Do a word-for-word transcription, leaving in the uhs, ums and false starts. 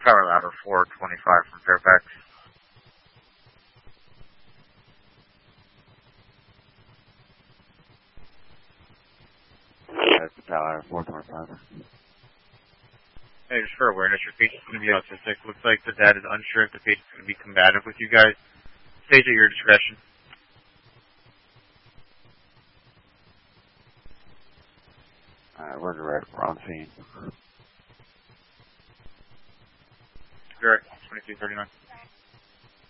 Power Ladder four twenty-five from Fairfax. That's the Power Ladder four twenty-five. Hey, just for awareness, your patient's going to be autistic. Looks like the dad is unsure if the patient's going to be combative with you guys. Stage at your discretion. Alright, we're direct. We're on scene. Direct, twenty-two thirty-nine.